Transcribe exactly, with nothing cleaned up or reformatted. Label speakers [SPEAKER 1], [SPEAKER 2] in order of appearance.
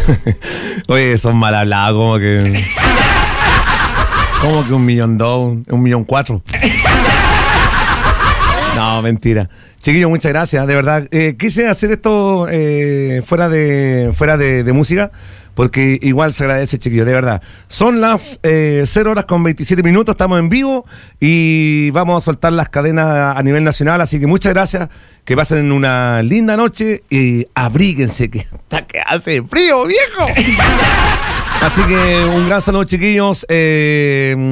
[SPEAKER 1] Oye, son mal hablados, como que. Como que un millón dos, un millón cuatro. No, mentira. Chiquillos, muchas gracias, de verdad. Eh, quise hacer esto eh, fuera de fuera de, de música, porque igual se agradece, chiquillos, de verdad. Son las eh, cero horas con veintisiete minutos, estamos en vivo y vamos a soltar las cadenas a nivel nacional, así que muchas gracias, que pasen una linda noche y abríguense, que hasta que hace frío, viejo. Así que un gran saludo, chiquillos. Eh,